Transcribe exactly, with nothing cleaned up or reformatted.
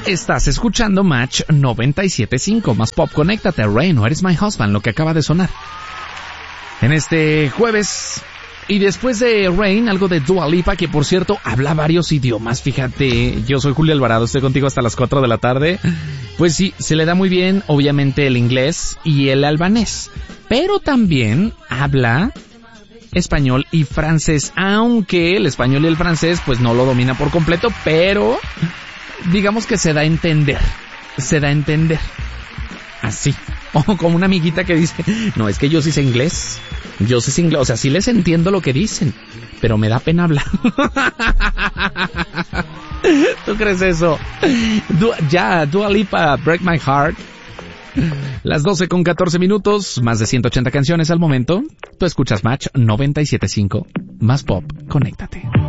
Estás escuchando Match noventa y siete punto cinco, más pop, conéctate, Rain, Where is My Husband, lo que acaba de sonar. En este jueves, y después de Rain, algo de Dua Lipa, que por cierto, habla varios idiomas, fíjate, yo soy Julio Alvarado, estoy contigo hasta las cuatro de la tarde. Pues sí, se le da muy bien, obviamente, el inglés y el albanés, pero también habla español y francés, aunque el español y el francés pues no lo domina por completo, pero digamos que se da a entender, se da a entender, así, o como una amiguita que dice, no, es que yo sí sé inglés, yo sí sé inglés, o sea, sí les entiendo lo que dicen, pero me da pena hablar. ¿Tú crees eso? Du- ya, Dua Lipa, Break My Heart. Las doce con catorce minutos, más de ciento ochenta canciones al momento. Tú escuchas Match noventa y siete punto cinco, más pop, conéctate.